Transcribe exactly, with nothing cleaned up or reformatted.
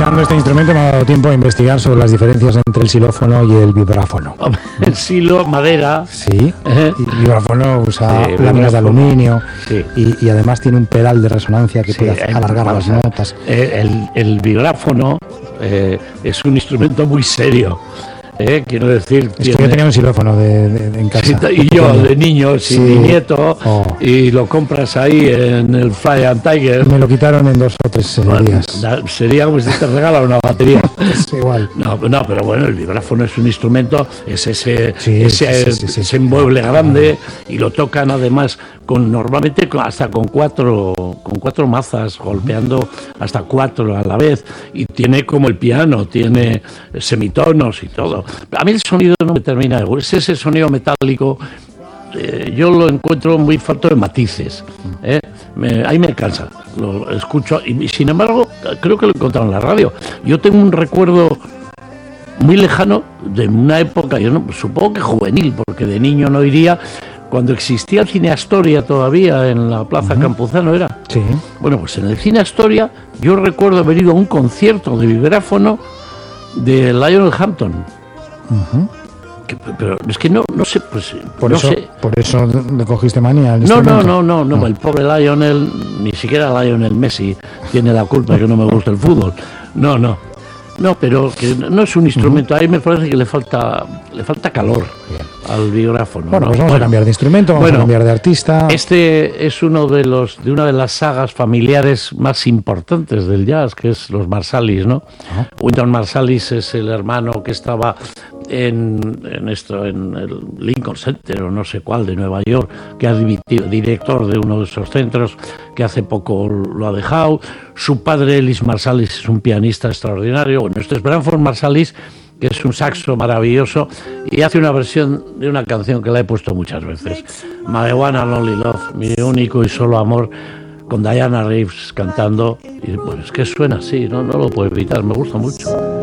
escuchando este instrumento me ha dado tiempo a investigar sobre las diferencias entre el xilófono y el vibráfono. El xilo, madera. Sí, ¿Eh? y el vibráfono usa Sí, láminas de aluminio, sí. y, y además tiene un pedal de resonancia que Sí, puede eh, alargar las notas. Eh, el, el vibráfono eh, es un instrumento muy serio. Eh, quiero decir, Es que yo tenía un xilófono de, de, de en casa. Sí, y yo de niño, sin Sí. mi nieto, Oh. y lo compras ahí en el Fly and Tiger. Me lo quitaron en dos o tres Bueno, días. da- sería como si te regalan una batería. Es igual. No, no, pero bueno, el vibráfono es un instrumento, es ese, Sí, ese, sí, sí, sí. ese mueble grande, y lo tocan además con normalmente con- hasta con cuatro, con cuatro mazas, golpeando hasta cuatro a la vez, y tiene como el piano, tiene semitonos y todo. A mí el sonido no me termina de gustar, es ese sonido metálico. Eh, yo lo encuentro muy falto de matices, ¿eh? Me, ahí me cansa, lo escucho y, y sin embargo creo que lo he encontrado en la radio. Yo tengo un recuerdo muy lejano de una época, yo no, supongo que juvenil, porque de niño no iría, cuando existía el Cine Astoria todavía en la Plaza uh-huh. Campuzano, ¿era? Sí. Bueno, pues en el Cine Astoria yo recuerdo haber ido a un concierto de vibráfono de Lionel Hampton. Uh-huh. Que, pero es que no, no sé, pues por no eso, sé. Por eso le cogiste manía al No, no, instrumento. no, no, no, no, el pobre Lionel, ni siquiera Lionel Messi tiene la culpa de que no me guste el fútbol. No, no. No, pero que no es un instrumento, uh-huh. Ahí me parece que le falta le falta calor. Bien. Al vibráfono. Bueno, ¿no? pues vamos bueno, a cambiar de instrumento, vamos bueno, a cambiar de artista. Este es uno de los de una de las sagas familiares más importantes del jazz, que es los Marsalis, ¿no? Uh-huh. Wynton Marsalis es el hermano que estaba en, en esto en el Lincoln Center o no sé cuál de Nueva York, que ha dimitido, director de uno de esos centros, que hace poco lo ha dejado. Su padre, Ellis Marsalis, es un pianista extraordinario. Bueno, este es Branford Marsalis, que es un saxo maravilloso, y hace una versión de una canción que la he puesto muchas veces, My One and Only Love, mi único y solo amor, con Diana Reeves cantando, y pues es que suena así, no, no lo puedo evitar, me gusta mucho.